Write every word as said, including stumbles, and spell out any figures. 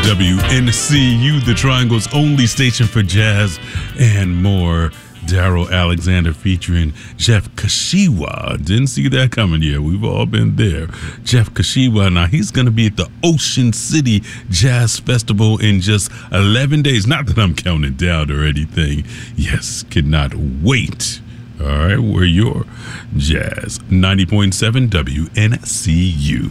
W N C U, the Triangle's only station for jazz and more. Daryl Alexander featuring Jeff Kashiwa. Didn't see that coming yet. We've all been there. Jeff Kashiwa. Now, he's going to be at the Ocean City Jazz Festival in just eleven days. Not that I'm counting down or anything. Yes, cannot wait. All right, we're your Jazz ninety point seven W N C U.